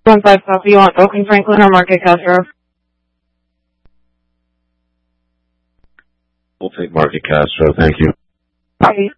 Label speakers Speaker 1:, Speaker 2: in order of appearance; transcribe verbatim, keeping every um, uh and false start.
Speaker 1: one five copy. You want Oakland Franklin or Market Castro?
Speaker 2: We'll take Market Castro, thank you.
Speaker 1: Copy.